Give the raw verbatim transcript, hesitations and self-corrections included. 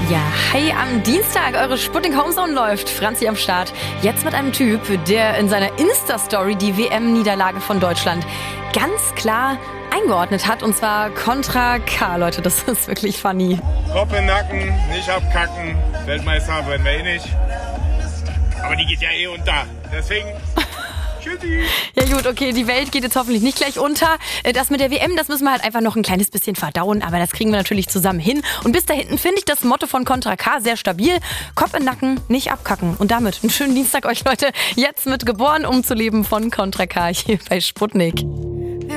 Ja, hi, am Dienstag, eure Sputnik Homezone läuft. Franzi am Start. Jetzt mit einem Typ, der in seiner Insta-Story die W M-Niederlage von Deutschland ganz klar eingeordnet hat. Und zwar Contra K, Leute. Das ist wirklich funny. Kopf in den Nacken, nicht abkacken. Weltmeister werden wir eh nicht. Aber die geht ja eh unter. Deswegen... Tschüssi. Ja gut, okay, die Welt geht jetzt hoffentlich nicht gleich unter. Das mit der W M, das müssen wir halt einfach noch ein kleines bisschen verdauen, aber das kriegen wir natürlich zusammen hin. Und bis da hinten finde ich das Motto von Contra K sehr stabil. Kopf in den Nacken, nicht abkacken. Und damit einen schönen Dienstag euch, Leute. Jetzt mit Geboren, um zu leben von Contra K hier bei Sputnik.